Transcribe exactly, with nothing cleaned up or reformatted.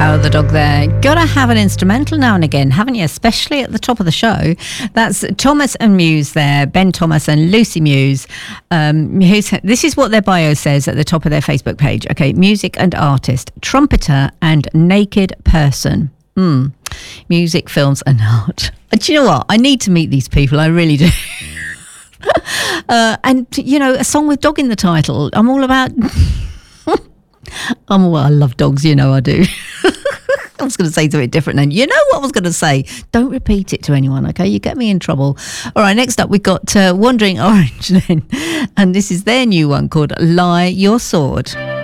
Power the Dog there. Gotta have an instrumental now and again, haven't you? Especially at the top of the show. That's Thomas and Muse there, Ben Thomas and Lucy Muse. Um, who's, this is what their bio says at the top of their Facebook page. Okay, music and artist, trumpeter and naked person. Hmm. Music, films and art. Do you know what? I need to meet these people. I really do. uh, and, you know, a song with dog in the title. I'm all about... I'm, well, I love dogs, you know I do. I was going to say something different then. You know what I was going to say? Don't repeat it to anyone, okay? You get me in trouble. All right, next up we've got uh, Wandering Orange then. And this is their new one called Lie Your Sword.